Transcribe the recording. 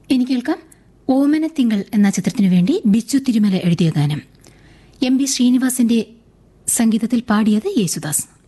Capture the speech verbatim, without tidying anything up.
ഇനി കേൾക്കാം ഓമനത്തിങ്കൾ എന്ന ചിത്രത്തിനു വേണ്ടി ബിച്ചു തിരുമല എഴുതിയ ഗാനം. എം ബി ശ്രീനിവാസിന്റെ സംഗീതത്തിൽ പാടിയത് യേശുദാസ്.